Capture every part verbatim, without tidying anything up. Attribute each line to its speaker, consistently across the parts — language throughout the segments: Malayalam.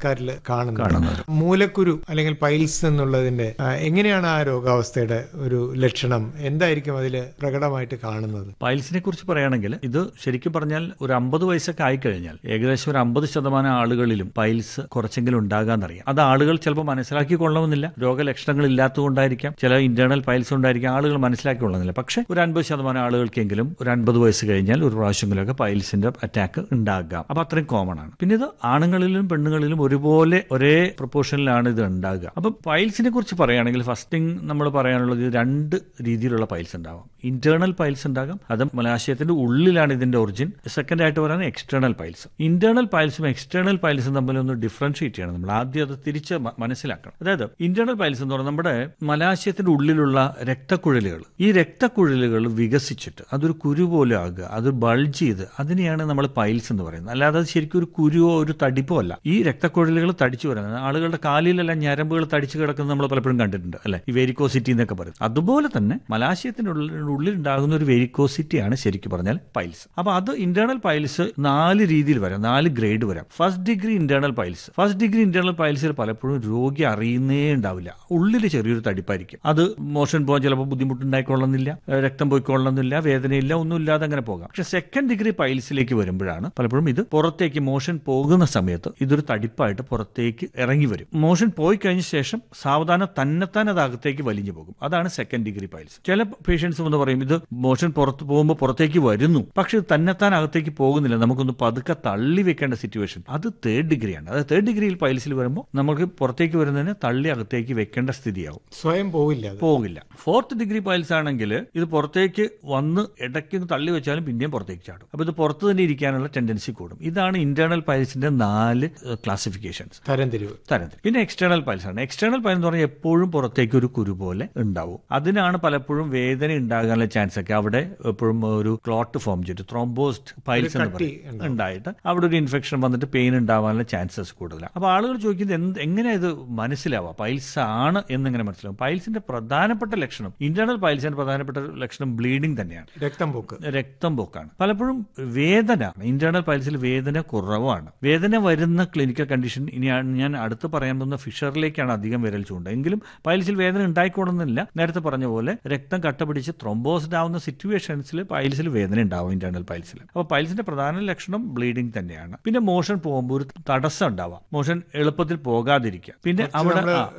Speaker 1: ആൾക്കാരിൽ കാണുന്നത്. മൂലക്കുരു അല്ലെങ്കിൽ പൈൽസ് എന്നുള്ളതിന്റെ എങ്ങനെയാണ് ആ രോഗാവസ്ഥയുടെ ഒരു ലക്ഷണം, എന്തായിരിക്കും അതിൽ പ്രകടമായിട്ട് കാണുന്നത്?
Speaker 2: പൈൽസിനെ കുറിച്ച് പറയുകയാണെങ്കിൽ ഇത് ശരിക്കും പറഞ്ഞാൽ ഒരു അമ്പത് വയസ്സൊക്കെ ആയിക്കഴിഞ്ഞാൽ ഏകദേശം ഒരു അമ്പത് ശതമാനം ആളുകളിലും പൈൽസ് കുറച്ചെങ്കിലും ഉണ്ടാകാന്നറിയാം. അത് ആളുകൾ ചിലപ്പോൾ മനസ്സിലാക്കിക്കൊള്ളണമെന്നില്ല, രോഗലക്ഷണങ്ങൾ ഇല്ലാത്തതുകൊണ്ടായിരിക്കാം, ചില ഇന്റേണൽ പൈൽസ് ഉണ്ടായിരിക്കാം, ആളുകൾ മനസ്സിലാക്കിക്കൊള്ളുന്നില്ല. പക്ഷെ ഒരു അൻപത് ശതമാനം ആളുകൾക്കെങ്കിലും ഒരു അൻപത് വയസ്സ് കഴിഞ്ഞാൽ ഒരു പ്രാവശ്യങ്ങളൊക്കെ പൈൽസിന്റെ അറ്റാക്ക് ഉണ്ടാകാം. അപ്പൊ അത്രയും കോമൺ ആണ്. പിന്നെ ഇത് ആണുങ്ങളിലും പെണ്ണുങ്ങളിലും ഒരുപോലെ ഒരേ പ്രൊപ്പോർഷനിലാണ് ഇത് ഉണ്ടാകുക. അപ്പൊ പൈൽസിനെ കുറിച്ച് പറയുകയാണെങ്കിൽ ഫസ്റ്റ് തിങ് നമ്മൾ പറയാനുള്ളത് ഇത് രണ്ട് രീതിയിലുള്ള പൈൽസ് ഉണ്ടാവാം. ഇന്റേണൽ പൈൽസ് ഉണ്ടാകാം, അത് മലാശയത്തിന്റെ ഉള്ളിലാണ് ഇതിന്റെ ഒറിജിൻ. സെക്കൻഡ് ആയിട്ട് പറയുന്നത് എക്സ്റ്റേണൽ പൈൽസ്. ഇന്റേണൽ പൈൽസും എക്സ്റ്റേണൽ പൈൽസും തമ്മിൽ ഒന്ന് ഡിഫറൻഷിയേറ്റ് ചെയ്യണം. നമ്മൾ ആദ്യം അത് തിരിച്ച് മനസ്സിലാക്കണം. അതായത് ഇന്റേണൽ പൈൽസ് എന്ന് പറയുന്നത് നമ്മുടെ മലാശയത്തിന്റെ ഉള്ളിലുള്ള രക്തക്കുഴലുകൾ, ഈ രക്തക്കുഴലുകൾ വികസിച്ചിട്ട് അതൊരു കുരു പോലെ ആകുക, അത് ബൾജ് ചെയ്ത്, അതിനെയാണ് നമ്മൾ പൈൽസ് എന്ന് പറയുന്നത്. അല്ലാതെ അത് ശരിക്കും ഒരു കുരുവോ ഒരു തടിപ്പോ അല്ല. ഈ രക്തക്കുഴലുകൾ തടിച്ചു വരുന്നത് ആളുകളുടെ കാലിലെല്ലാം ഞരമ്പുകൾ തടിച്ചു കിടക്കുന്നത് നമ്മൾ പലപ്പോഴും കണ്ടിട്ടുണ്ട് അല്ലെ, ഈ വെരിക്കോസിറ്റി എന്നൊക്കെ പറയും. അതുപോലെ തന്നെ മലാശയത്തിന്റെ ഉള്ളിൽ ഉണ്ടാകുന്ന ഒരു വെരിക്കോസിറ്റിയാണ് ശരിക്കും പറഞ്ഞാൽ പൈൽസ്. അപ്പൊ അത് ഇന്റേണൽ പൈൽസ് നാല് രീതിയിൽ വരാം, നാല് ഗ്രേഡ് വരാം. First degree internal piles first degree internal പൈൽസിൽ പലപ്പോഴും രോഗി അറിയുന്നേ ഉണ്ടാവില്ല, ഉള്ളിൽ ചെറിയൊരു തടിപ്പായിരിക്കും. അത് മോഷൻ പോകാൻ ചിലപ്പോൾ ബുദ്ധിമുട്ടുണ്ടായിക്കൊള്ളുന്നില്ല, രക്തം പോയിക്കൊള്ളുന്നില്ല, വേദനയില്ല, ഒന്നുമില്ലാതെ അങ്ങനെ പോകാം. പക്ഷെ സെക്കൻഡ് ഡിഗ്രി പൈൽസിലേക്ക് വരുമ്പോഴാണ് പലപ്പോഴും ഇത് പുറത്തേക്ക് മോഷൻ പോകുന്ന സമയത്ത് ഇതൊരു തടിപ്പായിട്ട് പുറത്തേക്ക് ഇറങ്ങി വരും. മോഷൻ പോയി കഴിഞ്ഞ ശേഷം സാവധാനം തന്നെത്താൻ അത് അകത്തേക്ക് വലിഞ്ഞു പോകും. അതാണ് സെക്കൻഡ് ഡിഗ്രി പൈൽസ്. ചില പേഷ്യൻസ് എന്ന് പറയും ഇത് മോഷൻ പുറത്ത് പോകുമ്പോൾ പുറത്തേക്ക് വരുന്നു, പക്ഷെ തന്നെത്താൻ അകത്തേക്ക് പോകുന്നില്ല, നമുക്കൊന്ന് പതുക്കെ തള്ളി വെക്കേണ്ട സിറ്റുവേഷൻ. അത് തേർഡ് ഡിഗ്രിയാണ്. അത് തേർഡ് ഡിഗ്രിയിൽ പൈൽസിൽ വരുമ്പോൾ നമുക്ക് പുറത്തേക്ക് വരുന്നതിന് തള്ളി അകത്തേക്ക് വെക്കേണ്ട സ്ഥിതിയാവും, സ്വയം പോകില്ല പോകില്ല ഫോർത്ത് ഡിഗ്രി പൈൽസ് ആണെങ്കിൽ ഇത് പുറത്തേക്ക് വന്ന് ഇടയ്ക്ക് തള്ളി വെച്ചാലും പിന്നെയും പുറത്തേക്ക് ചാടും. അപ്പൊ ഇത് പുറത്ത് തന്നെ ഇരിക്കാനുള്ള ടെൻഡൻസി കൂടും. ഇതാണ് ഇന്റേണൽ പൈൽസിന്റെ നാല് ക്ലാസിഫിക്കേഷൻസ്, തരംതിരിവ് തരംതിരിവ് പിന്നെ എക്സ്റ്റേണൽ പൈൽസ് ആണ്. എക്സ്റ്റേണൽ പൈൽസ് എന്ന് പറഞ്ഞാൽ എപ്പോഴും പുറത്തേക്ക് ഒരു കുരു പോലെ ഉണ്ടാവും. അതിനാണ് പലപ്പോഴും വേദന ഉണ്ടാകാനുള്ള ചാൻസ് ഒക്കെ. അവിടെ എപ്പോഴും ഒരു ക്ലോട്ട് ഫോം ചെയ്തിട്ട് ത്രോംബോസ്ഡ് പൈൽസ് എന്ന് പറയും ഉണ്ടായിട്ട് അവിടെ ഒരു ഇൻഫെക്ഷൻ വന്നിട്ട് പെയിൻ ഉണ്ടാവാനുള്ള ചാൻസസ് കൂടുതലാണ്. അപ്പൊ ആളുകൾ ചോദിക്കുന്നത് എന്ത് എങ്ങനെ ഇത് മനസ്സിലാവാം പൈൽസ് ആണ് എന്നിങ്ങനെ മനസ്സിലാവും. പൈൽസിന്റെ പ്രധാനപ്പെട്ട ലക്ഷണം, ഇന്റേണൽ പൈൽസിന്റെ പ്രധാനപ്പെട്ട ലക്ഷണം ബ്ലീഡിംഗ് തന്നെയാണ്, രക്തം പോക്ക് രക്തം പോക്കാണ്. പലപ്പോഴും വേദന, ഇന്റേണൽ പൈൽസിൽ വേദന കുറവാണ്. വേദന വരുന്ന ക്ലിനിക്കൽ കണ്ടീഷൻ ഇനി ഞാൻ അടുത്ത് പറയാൻ പോകുന്ന ഫിഷറിലേക്കാണ് അധികം വിരൽ ചൂണ്ട. എങ്കിലും പൈൽസിൽ വേദന ഉണ്ടായിക്കോണമെന്നില്ല. നേരത്തെ പറഞ്ഞ പോലെ രക്തം കട്ട പിടിച്ച് ത്രോംബോസ്ഡ് ആവുന്ന സിറ്റുവേഷൻസിൽ പൈൽസിൽ വേദന ഉണ്ടാവും ഇന്റേണൽ പൈൽസിൽ. അപ്പോൾ പൈൽസിന്റെ പ്രധാന ലക്ഷണം ബ്ലീഡിംഗ് തന്നെയാണ്. പിന്നെ മോഷൻ പോകുമ്പോൾ ഒരു തടസ്സം ഉണ്ടാവാം, മോഷൻ എളുപ്പത്തിൽ പോകാതിരിക്കുക, പിന്നെ അവിടെ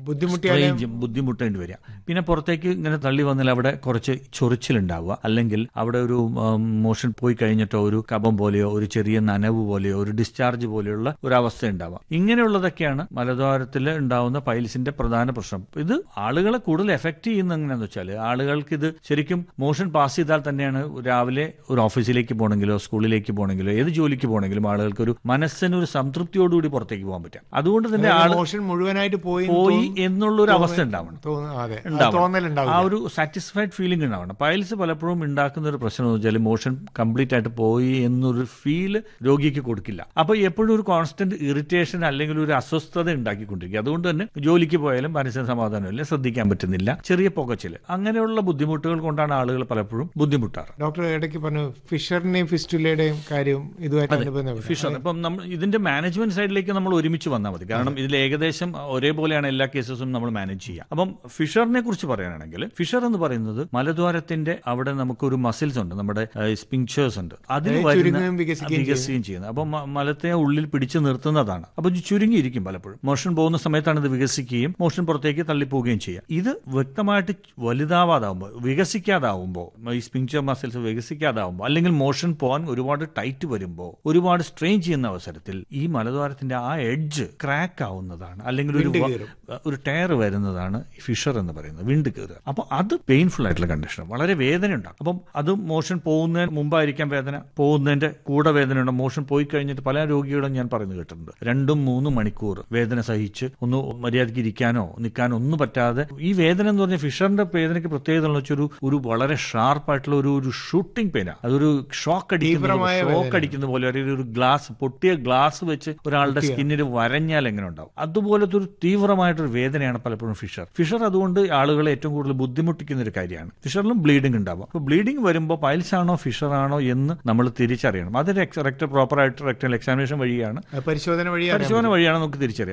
Speaker 2: ബുദ്ധിമുട്ടേണ്ടി വരിക, പിന്നെ പുറത്തേക്ക് ഇങ്ങനെ തള്ളി വന്നാൽ അവിടെ കുറച്ച് ചൊറിച്ചിലുണ്ടാവുക, അല്ലെങ്കിൽ അവിടെ ഒരു മോഷൻ പോയി കഴിഞ്ഞിട്ടോ ഒരു കഫം പോലെയോ ഒരു ചെറിയ നനവ് പോലെയോ ഒരു ഡിസ്ചാർജ് പോലെയുള്ള ഒരു അവസ്ഥ ഉണ്ടാവുക. ഇങ്ങനെയുള്ളതൊക്കെയാണ് മലദ്വാരത്തിൽ ഉണ്ടാവുന്ന പൈൽസിന്റെ പ്രധാന പ്രശ്നം. ഇത് ആളുകളെ കൂടുതൽ എഫക്ട് ചെയ്യുന്ന എങ്ങനെയാണെന്ന് വെച്ചാൽ ആളുകൾക്ക് ഇത് ശരിക്കും മോഷൻ പാസ് ചെയ്താൽ തന്നെയാണ് രാവിലെ ഒരു ഓഫീസിലേക്ക് പോകണമെങ്കിലോ സ്കൂളിലേക്ക് പോകണമെങ്കിലോ ഏത് ജോലിക്ക് പോകണമെങ്കിലും ആളുകൾക്ക് ഒരു മനസ്സിന് ഒരു സംതൃപ്തിയോടുകൂടി പുറത്തേക്ക് പോകാൻ പറ്റും. അതുകൊണ്ട് തന്നെ മോഷൻ മുഴുവനായിട്ട് പോയി പോയി എന്നുള്ളൊരു അവസ്ഥ ഉണ്ടാവണം, ആ ഒരു സാറ്റിസ്ഫൈഡ് ഫീലിംഗ് ഉണ്ടാവണം. പൈൽസ് പലപ്പോഴും ഉണ്ടാക്കുന്ന ഒരു പ്രശ്നം എന്ന് വെച്ചാൽ മോഷൻ കംപ്ലീറ്റ് ആയിട്ട് പോയി എന്നൊരു ഫീൽ രോഗിക്ക് കൊടുക്കില്ല. അപ്പൊ എപ്പോഴും ഒരു കോൺസ്റ്റന്റ് ഇറിറ്റേഷൻ അല്ലെങ്കിൽ ഒരു അസ്വസ്ഥത ഉണ്ടാക്കിക്കൊണ്ടിരിക്കുക. അതുകൊണ്ട് തന്നെ ജോലിക്ക് പോയാലും മനസ്സിന് സമാധാനമില്ല, ശ്രദ്ധിക്കാൻ പറ്റുന്നില്ല, ചെറിയ പുകച്ചില്, അങ്ങനെയുള്ള ബുദ്ധിമുട്ടുകൾ കൊണ്ടാണ് ആളുകൾ പലപ്പോഴും ബുദ്ധിമുട്ടാറ്.
Speaker 1: ഡോക്ടർ ഇടയ്ക്ക് പറഞ്ഞു ഫിഷറിന്റെയും ഫിസ്റ്റുലയുടെയും കാര്യം ഇതുമായിട്ട്
Speaker 2: ഫിഷർ. ഇപ്പം നമ്മൾ ഇതിന്റെ മാനേജ്മെന്റ് സൈഡിലേക്ക് നമ്മൾ ഒരുമിച്ച് വന്നാൽ മതി. കാരണം ഇതിൽ ഏകദേശം ഒരേപോലെയാണ് എല്ലാ കേസസും നമ്മൾ മാനേജ് ചെയ്യുക. അപ്പം ഫിഷറിനെ കുറിച്ച് പറയാനാണെങ്കിൽ ഫിഷർ എന്ന് പറയുന്നത് മലദ്വാരത്തിന്റെ അവിടെ നമുക്കൊരു മസിൽസ് ഉണ്ട്, നമ്മുടെ സ്പിങ്ചേഴ്സ് ഉണ്ട്, അതിൽ വികസിക്കുകയും ചെയ്യുന്നത്. അപ്പൊ മലത്തെ ഉള്ളിൽ പിടിച്ചു നിർത്തുന്നതാണ്. അപ്പൊ ചുരുങ്ങിയിരിക്കും പലപ്പോഴും. മോഷൻ പോകുന്ന സമയത്താണ് ഇത് വികസിക്കുകയും മോഷൻ പുറത്തേക്ക് തള്ളിപ്പോവുകയും ചെയ്യുക. ഇത് വ്യക്തമായിട്ട് വലുതാവാതാവുമ്പോൾ, വികസിക്കാതാവുമ്പോൾ, ഈ സ്പിങ്ചർ മസിൽസ് വികസിക്കാതാവുമ്പോൾ, അല്ലെങ്കിൽ മോഷൻ പോകാൻ ഒരുപാട് ടൈറ്റ് വരുമ്പോൾ, ഒരുപാട് സ്ട്രെയിൻ ചെയ്യുന്ന അവസരത്തിൽ ഈ മലദ്വാരത്തിന്റെ ആ എഡ്ജ് ക്രാക്ക് ആവുന്നതാണ്, അല്ലെങ്കിൽ ഒരു ഒരു ടയർ വരുന്നതാണ് ഫിഷർ എന്ന് പറയുന്നത്, വിണ്ട് കയറുക. അപ്പൊ അത് പെയിൻഫുൾ ആയിട്ടുള്ള കണ്ടീഷൻ, വളരെ വേദന ഉണ്ടാകും. അപ്പം അത് മോഷൻ പോകുന്നതിന് മുമ്പായിരിക്കാം വേദന, പോകുന്നതിന്റെ കൂടെ വേദന ഉണ്ട്. മോഷൻ പോയി കഴിഞ്ഞിട്ട് പല രോഗികളും ഞാൻ പറയുന്നത് കേട്ടിട്ടുണ്ട്, രണ്ടും മൂന്നും മണിക്കൂർ വേദന സഹിച്ച് ഒന്ന് മര്യാദയ്ക്ക് ഇരിക്കാനോ നിൽക്കാനോ ഒന്നും പറ്റാതെ. ഈ വേദന എന്ന് പറഞ്ഞാൽ ഫിഷറിന്റെ വേദനയ്ക്ക് പ്രത്യേകത എന്ന് വെച്ചാൽ ഒരു വളരെ ഷാർപ്പായിട്ടുള്ള ഒരു ഒരു ഷൂട്ടിംഗ് പെയിനാണ്. അതൊരു ഷോക്ക് അടിക്കുന്ന ഷോക്ക് അടിക്കുന്ന പോലെ, ഒരു ഗ്ലാസ് പൊട്ടിയ ഗ്ലാസ് വെച്ച് ഒരാളുടെ സ്കിന്നിൽ വരഞ്ഞാൽ എങ്ങനെ ഉണ്ടാവും, അതുപോലത്തെ ഒരു തീവ്രമായിട്ടൊരു വേദനയാണ് പലപ്പോഴും ഫിഷർ. ഫിഷർ അതുകൊണ്ട് ആളുകളെ ഏറ്റവും കൂടുതൽ ബുദ്ധിമുട്ടിക്കുന്ന ഒരു കാര്യമാണ്. ഫിഷറിലും ബ്ലീഡിംഗ് ഉണ്ടാവും. അപ്പോൾ ബ്ലീഡിംഗ് വരുമ്പോൾ പൈൽസ് ആണോ ഫിഷർ ആണോ എന്ന് നമ്മൾ തിരിച്ചറിയണം. അത് റെക്ടൽ പ്രോപ്പർ ആയിട്ട് റെക്ടൽ എക്സാമിനേഷൻ വഴിയാണ്, പരിശോധന വഴിയാണ് പരിശോധന വഴിയാണ് നമുക്ക് തിരിച്ചറിയാം.